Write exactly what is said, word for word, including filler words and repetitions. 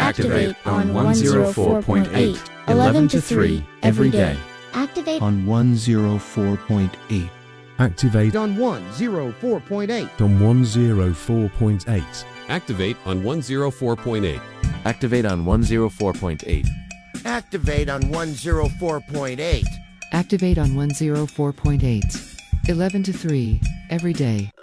Activate on one oh four point eight, eleven to three, every day. Activate on one oh four point eight. Activate on one oh four point eight. on one oh four point eight. Activate on one oh four point eight. Activate on one oh four point eight. Activate on one oh four point eight. Activate on one oh four point eight. eleven to three, every day.